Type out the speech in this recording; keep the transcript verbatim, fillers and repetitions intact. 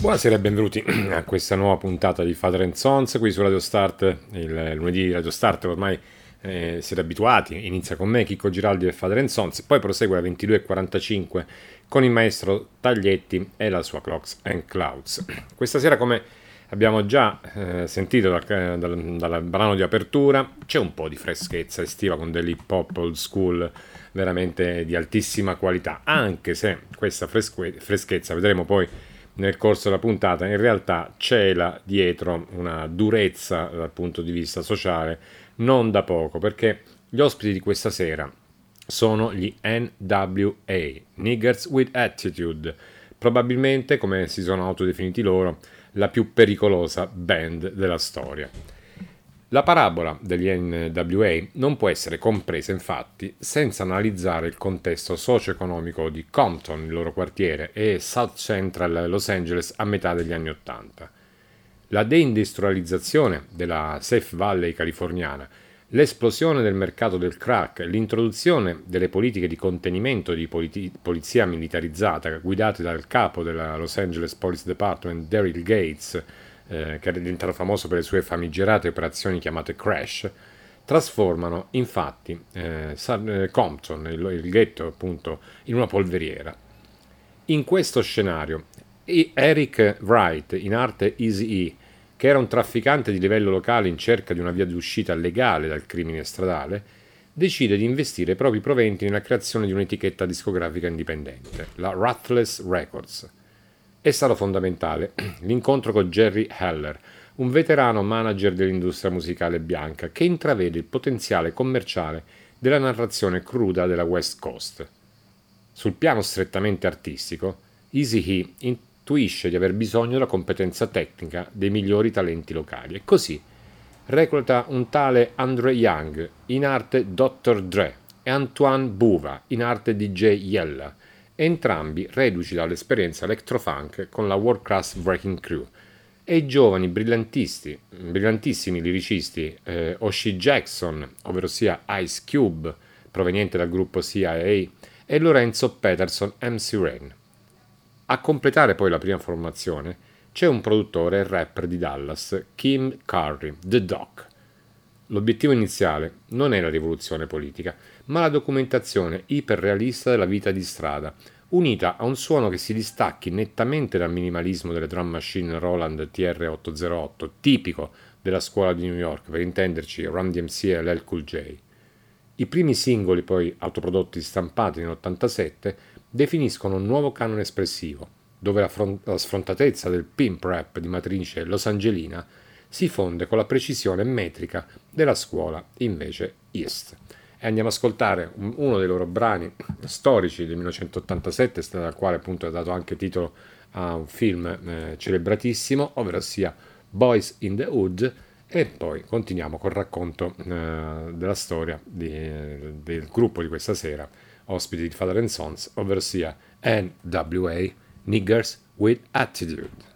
Buonasera e benvenuti a questa nuova puntata di Father and Sons qui su Radio Start, il lunedì di Radio Start. Ormai eh, siete abituati, inizia con me Chicco Giraldi e Father and Sons, poi prosegue alle ventidue e quarantacinque con il maestro Taglietti e la sua Clocks and Clouds. Questa sera, come abbiamo già eh, sentito dal, dal, dal brano di apertura, c'è un po' di freschezza estiva con dell'hip hop old school veramente di altissima qualità, anche se questa fresque- freschezza, vedremo poi nel corso della puntata, in realtà cela dietro una durezza dal punto di vista sociale non da poco, perché gli ospiti di questa sera sono gli N W A, Niggers with Attitude, probabilmente, come si sono autodefiniti loro, la più pericolosa band della storia. La parabola degli N W A non può essere compresa, infatti, senza analizzare il contesto socio-economico di Compton, il loro quartiere, e South Central Los Angeles a metà degli anni Ottanta. La deindustrializzazione della Safe Valley californiana, l'esplosione del mercato del crack, l'introduzione delle politiche di contenimento di politi- polizia militarizzata guidate dal capo della Los Angeles Police Department, Daryl Gates, Eh, che è diventato famoso per le sue famigerate operazioni chiamate Crash, trasformano infatti eh, Compton, il, il ghetto appunto, in una polveriera. In questo scenario, Eric Wright, in arte Eazy-E, che era un trafficante di livello locale in cerca di una via d'uscita legale dal crimine stradale, decide di investire i propri proventi nella creazione di un'etichetta discografica indipendente, la Ruthless Records. È stato fondamentale l'incontro con Jerry Heller, un veterano manager dell'industria musicale bianca che intravede il potenziale commerciale della narrazione cruda della West Coast. Sul piano strettamente artistico, Eazy-E intuisce di aver bisogno della competenza tecnica dei migliori talenti locali e così recluta un tale Andre Young, in arte doctor Dre, e Antoine Buva, in arte D J Yella, entrambi reduci dall'esperienza electrofunk con la World Class Wrecking Crew, e i giovani brillantisti, brillantissimi liricisti eh, Oshie Jackson, ovvero sia Ice Cube, proveniente dal gruppo C I A, e Lorenzo Peterson M C Rain. A completare poi la prima formazione c'è un produttore e rapper di Dallas, Kim Curry, The Doc. L'obiettivo iniziale non è la rivoluzione politica, ma la documentazione iperrealista della vita di strada, unita a un suono che si distacchi nettamente dal minimalismo delle drum machine Roland T R ottocentootto, tipico della scuola di New York, per intenderci Run D M C e L L Cool J. I primi singoli, poi autoprodotti stampati nell'ottantasette, definiscono un nuovo canone espressivo, dove la, front- la sfrontatezza del pimp rap di matrice losangelina si fonde con la precisione metrica della scuola invece East. E andiamo ad ascoltare un, uno dei loro brani storici del millenovecentottantasette, dal quale appunto è dato anche titolo a un film eh, celebratissimo, ovvero sia Boys in the Hood, e poi continuiamo col racconto eh, della storia di, eh, del gruppo di questa sera, ospiti di Father and Sons, ovvero sia N W A, Niggers with Attitude.